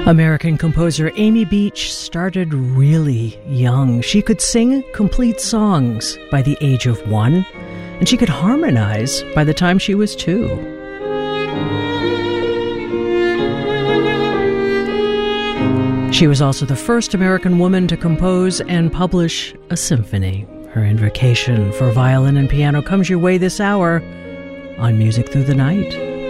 American composer Amy Beach started really young. She could sing complete songs by the age of 1, and she could harmonize by the time she was 2. She was also the first American woman to compose and publish a symphony. Her invocation for violin and piano comes your way this hour on Music Through the Night.